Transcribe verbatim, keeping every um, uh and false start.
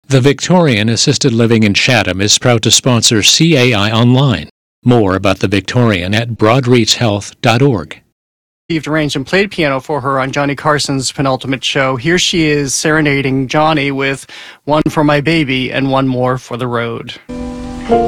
The Victorian Assisted Living in Chatham is proud to sponsor C A I Online. More about the Victorian at broadreach health dot org. Steve arranged and played piano for her on Johnny Carson's penultimate show. Here she is serenading Johnny with One for My Baby and One More for the Road.